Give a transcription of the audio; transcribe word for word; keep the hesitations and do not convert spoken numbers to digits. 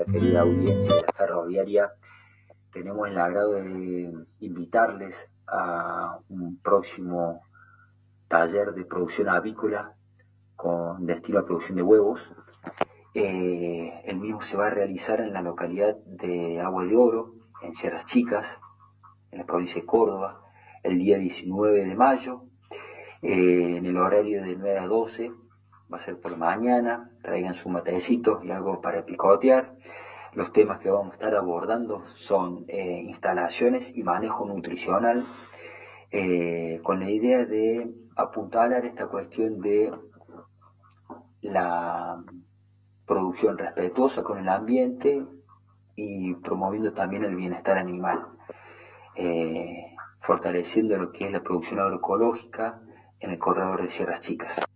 nuestra querida audiencia de la Ferroviaria, tenemos el agrado de invitarles a un próximo taller de producción avícola con destino a producción de huevos. Eh, el mismo se va a realizar en la localidad de Agua de Oro, en Sierras Chicas, en la provincia de Córdoba, el día diecinueve de mayo, eh, en el horario de nueve a doce, va a ser por la mañana. Traigan su matecito y algo para picotear. Los temas que vamos a estar abordando son eh, instalaciones y manejo nutricional, eh, con la idea de apuntalar esta cuestión de la producción respetuosa con el ambiente y promoviendo también el bienestar animal, eh, fortaleciendo lo que es la producción agroecológica en el corredor de Sierras Chicas.